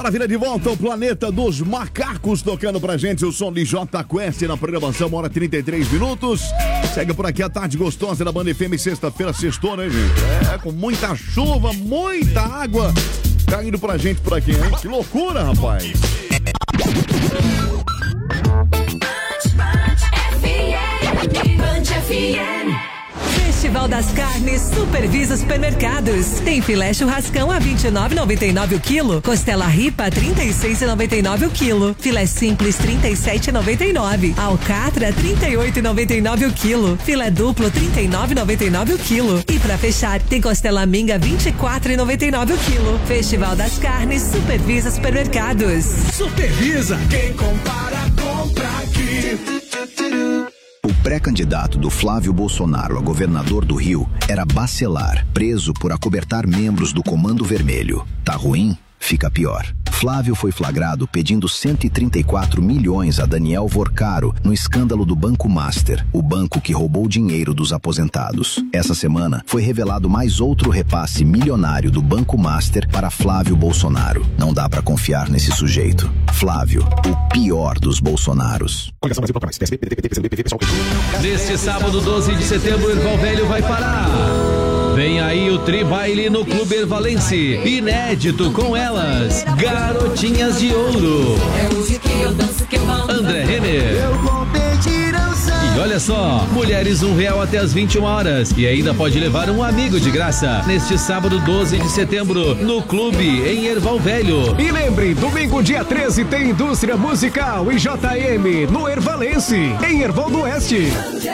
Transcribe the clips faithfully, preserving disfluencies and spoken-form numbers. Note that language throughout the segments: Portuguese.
Maravilha, de volta ao Planeta dos Macacos, tocando pra gente o som de J Quest na programação, uma hora e trinta e três minutos. Segue por aqui a tarde gostosa da Band F M, sexta-feira, sextou, né, gente? É, com muita chuva, muita água caindo pra gente por aqui, hein? Que loucura, rapaz! Festival das Carnes Supervisa Supermercados. Tem filé churrascão a vinte e nove reais e noventa e nove centavos o quilo. Costela ripa trinta e seis reais e noventa e nove centavos o quilo. Filé simples trinta e sete reais e noventa e nove centavos. Alcatra trinta e oito reais e noventa e nove centavos o quilo. Filé duplo trinta e nove reais e noventa e nove centavos o quilo. E pra fechar, tem costela minga vinte e quatro reais e noventa e nove centavos o quilo. Festival das Carnes Supervisa Supermercados. Supervisa. Quem compara, compra aqui. O pré-candidato do Flávio Bolsonaro a governador do Rio era Bacelar, preso por acobertar membros do Comando Vermelho. Tá ruim? Fica pior. Flávio foi flagrado pedindo cento e trinta e quatro milhões a Daniel Vorcaro no escândalo do Banco Master, o banco que roubou dinheiro dos aposentados. Essa semana foi revelado mais outro repasse milionário do Banco Master para Flávio Bolsonaro. Não dá pra confiar nesse sujeito. Flávio, o pior dos Bolsonaros. Neste sábado, doze de setembro, o Erval Velho vai parar. Vem aí o Tri Baile no Clube Ervalense. Inédito com elas, Garotinhas de Ouro. André Renner. E olha só, mulheres um real até as vinte e uma horas. E ainda pode levar um amigo de graça. Neste sábado, doze de setembro, no Clube, em Erval Velho. E lembrem, domingo, dia treze, tem Indústria Musical e J M no Ervalense, em Erval do Oeste.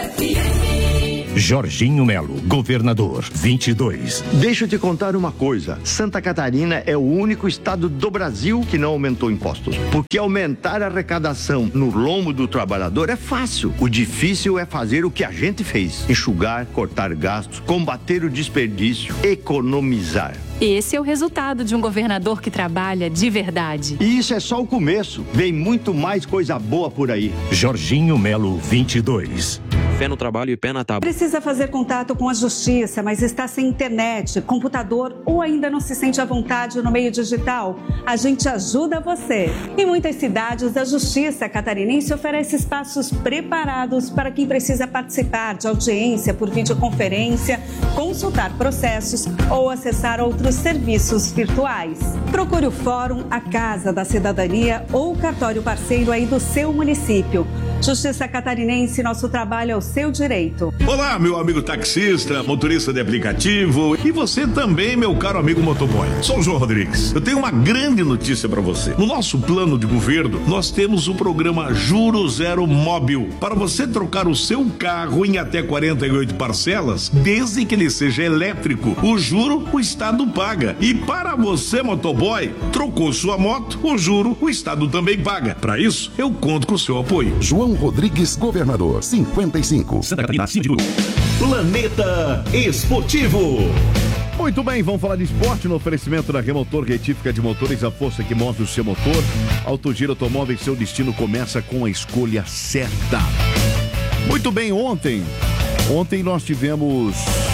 Jorginho Melo, governador, vinte e dois. Deixa eu te contar uma coisa. Santa Catarina é o único estado do Brasil que não aumentou impostos. Porque aumentar a arrecadação no lombo do trabalhador é fácil. O difícil é fazer o que a gente fez. Enxugar, cortar gastos, combater o desperdício, economizar. Esse é o resultado de um governador que trabalha de verdade. E isso é só o começo. Vem muito mais coisa boa por aí. Jorginho Melo, vinte e dois. Fé no trabalho e pé na tábua. Precisa fazer contato com a justiça, mas está sem internet, computador ou ainda não se sente à vontade no meio digital? A gente ajuda você. Em muitas cidades, a Justiça Catarinense oferece espaços preparados para quem precisa participar de audiência por videoconferência, consultar processos ou acessar outros serviços virtuais. Procure o Fórum, a Casa da Cidadania ou o cartório parceiro aí do seu município. Justiça Catarinense, nosso trabalho é o seu direito. Olá, meu amigo taxista, motorista de aplicativo e você também, meu caro amigo motoboy. Sou o João Rodrigues. Eu tenho uma grande notícia para você. No nosso plano de governo, nós temos o programa Juro Zero Móbil para você trocar o seu carro em até quarenta e oito parcelas, desde que ele seja elétrico. O juro, o Estado paga. E para você, motoboy, trocou sua moto, o juro, o Estado também paga. Para isso, eu conto com o seu apoio. João Rodrigues, governador, cinquenta e cinco. Santa Catarina, Planeta Esportivo. Muito bem, vamos falar de esporte no oferecimento da Remotor, retífica de motores, a força que move o seu motor. Autogiro Automóveis, seu destino começa com a escolha certa. Muito bem, ontem, ontem nós tivemos...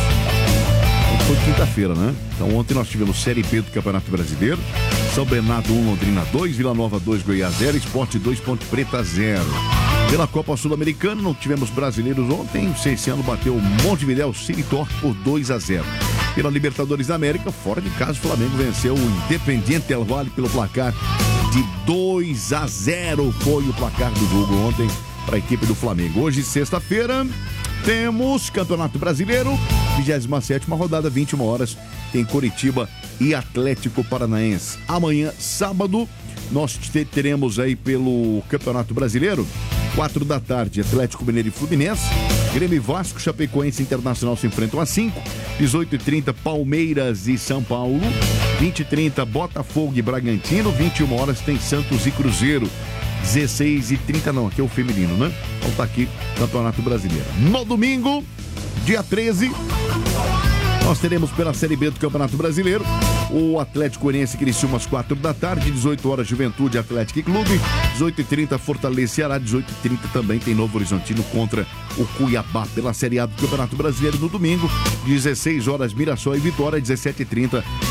Foi quinta-feira, né? Então ontem nós tivemos Série B do Campeonato Brasileiro. São Bernardo um, Londrina dois, Vila Nova dois, Goiás zero, Sport dois, Ponte Preta zero. Pela Copa Sul-Americana, não tivemos brasileiros ontem. O Cenciano bateu o Montevidéu City Torque por dois a zero. Pela Libertadores da América, fora de casa, o Flamengo venceu o Independiente Del Valle pelo placar de dois a zero. Foi o placar do jogo ontem para a equipe do Flamengo. Hoje, sexta-feira, temos Campeonato Brasileiro, vigésima sétima rodada, vinte e uma horas, tem Coritiba e Atlético Paranaense. Amanhã, sábado, nós teremos aí pelo Campeonato Brasileiro, quatro da tarde, Atlético Mineiro e Fluminense, Grêmio e Vasco, Chapecoense e Internacional se enfrentam às cinco, dezoito e trinta, Palmeiras e São Paulo, vinte e trinta, Botafogo e Bragantino, vinte e uma horas tem Santos e Cruzeiro, dezesseis e trinta, não, aqui é o feminino, né? Então tá aqui, Campeonato Brasileiro. No domingo, dia treze, nós teremos pela Série B do Campeonato Brasileiro o Atlético Goianiense Criciúma às quatro da tarde, dezoito horas Juventude Atlético Clube, dezoito e trinta Fortaleza Ceará, dezoito e trinta também tem Novo Horizontino contra o Cuiabá pela Série A do Campeonato Brasileiro no domingo, dezesseis horas Mirassol e Vitória, dezessete e trinta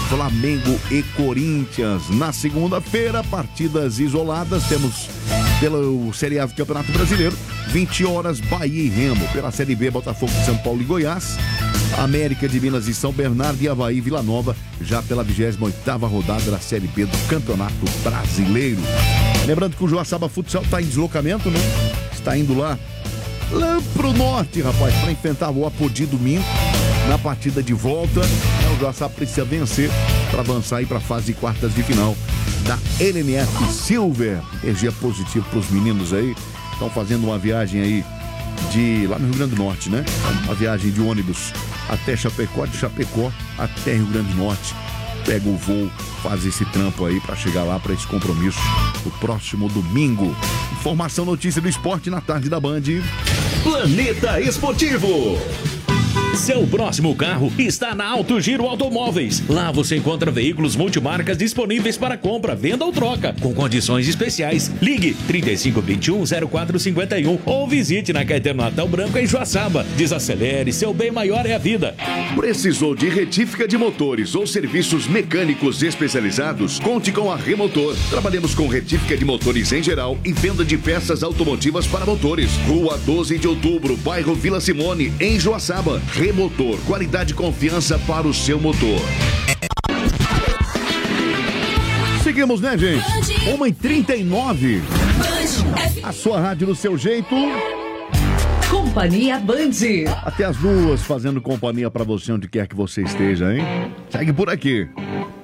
Flamengo e Corinthians. Na segunda-feira, partidas isoladas, temos pelo Série A do Campeonato Brasileiro, vinte horas, Bahia e Remo. Pela Série B, Botafogo, São Paulo e Goiás. América de Minas e São Bernardo e Avaí e Vila Nova, já pela vigésima oitava rodada da Série B do Campeonato Brasileiro. Lembrando que o Joaçaba Futsal está em deslocamento, né? Está indo lá, lá pro norte, rapaz, para enfrentar o Apodi domingo, na partida de volta. O Joaçaba precisa vencer para avançar aí para a fase de quartas de final da N M F Silver. Energia positiva para os meninos aí. Estão fazendo uma viagem aí de lá no Rio Grande do Norte, né? Uma viagem de ônibus até Chapecó, de Chapecó até Rio Grande do Norte. Pega o voo, faz esse trampo aí para chegar lá para esse compromisso no próximo domingo. Informação, notícia do esporte na tarde da Band. Planeta Esportivo. Seu próximo carro está na Alto Giro Automóveis. Lá você encontra veículos multimarcas disponíveis para compra, venda ou troca, com condições especiais. Ligue trinta e cinco, vinte e um, zero quatro cinquenta e um ou visite na Caetano Natal Branco em Joaçaba. Desacelere, seu bem maior é a vida. Precisou de retífica de motores ou serviços mecânicos especializados? Conte com a Remotor. Trabalhamos com retífica de motores em geral e venda de peças automotivas para motores. Rua doze de outubro, bairro Vila Simone, em Joaçaba. Remotor, qualidade e confiança para o seu motor. Seguimos, né, gente? uma e trinta e nove. A sua rádio do seu jeito. Companhia Band. Até as duas, fazendo companhia para você onde quer que você esteja, hein? Segue por aqui.